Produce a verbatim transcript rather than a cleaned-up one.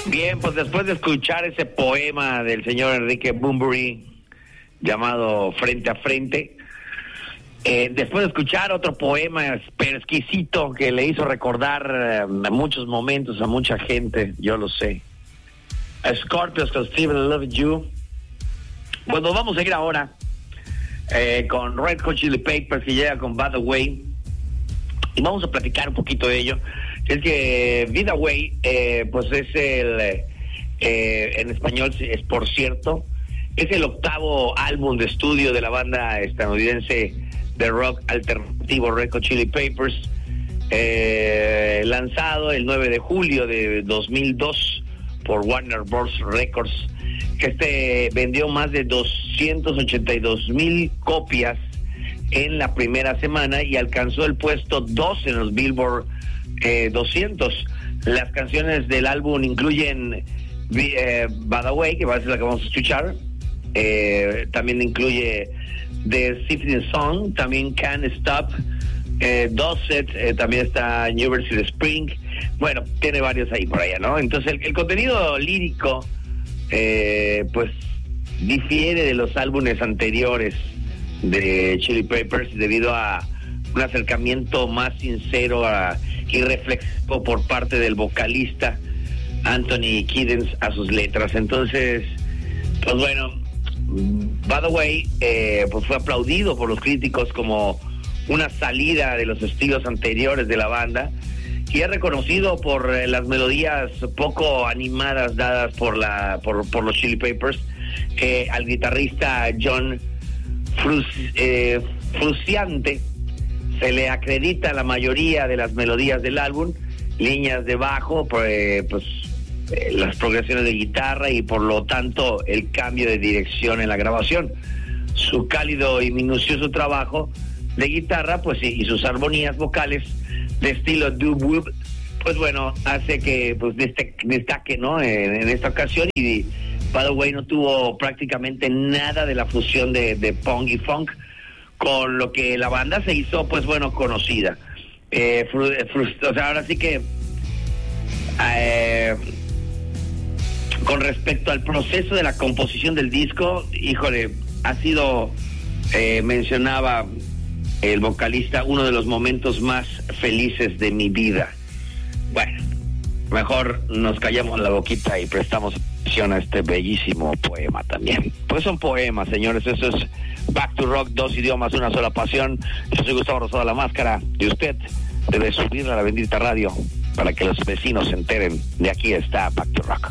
Bien, pues después de escuchar ese poema del señor Enrique Bunbury llamado Frente a Frente, eh, después de escuchar otro poema pero exquisito que le hizo recordar eh, a muchos momentos a mucha gente, yo lo sé, a Scorpions con Steven I Love You, pues nos vamos a ir ahora eh, con Red Hot Chili Peppers, que llega con By the Way, y vamos a platicar un poquito de ello. Es que By the Way, eh, pues es el, eh, en español es Por Cierto, es el octavo álbum de estudio de la banda estadounidense de rock alternativo Red Hot Chili Peppers, eh, lanzado el nueve de julio de dos mil dos por Warner Bros. Records, que este vendió más de doscientas ochenta y dos mil copias en la primera semana y alcanzó el puesto dos en los Billboard Eh, doscientos. Las canciones del álbum incluyen eh, By the Way, que va a ser la que vamos a escuchar, eh, también incluye The Sifting Song, también Can't Stop, eh, Dosset, eh, también está University Spring. Bueno, tiene varios ahí por allá, ¿no? Entonces el, el contenido lírico eh, pues difiere de los álbumes anteriores de Chili Peppers debido a un acercamiento más sincero a y reflexivo por parte del vocalista Anthony Kiedis a sus letras. Entonces, pues bueno, By the Way, eh, pues fue aplaudido por los críticos como una salida de los estilos anteriores de la banda y es reconocido por eh, las melodías poco animadas dadas por la por, por los Chili Peppers, que al guitarrista John Frus, eh, Frusciante se le acredita la mayoría de las melodías del álbum, líneas de bajo, pues, pues eh, las progresiones de guitarra y por lo tanto el cambio de dirección en la grabación. Su cálido y minucioso trabajo de guitarra, pues y, y sus armonías vocales de estilo doo-wop, pues bueno, hace que pues destaque, destaque ¿no? En, en esta ocasión. Y By the Way no tuvo prácticamente nada de la fusión de, de punk y funk, con lo que la banda se hizo, pues bueno, conocida. Eh, fru, fru, o sea, ahora sí que eh, con respecto al proceso de la composición del disco, híjole, ha sido, eh, mencionaba el vocalista, uno de los momentos más felices de mi vida. Bueno, mejor nos callamos la boquita y prestamos atención a este bellísimo poema también. Pues son poemas, señores, eso es Back to Rock, dos idiomas, una sola pasión. Yo soy Gustavo Rosado La Máscara y usted debe subir a la bendita radio para que los vecinos se enteren de aquí está Back to Rock.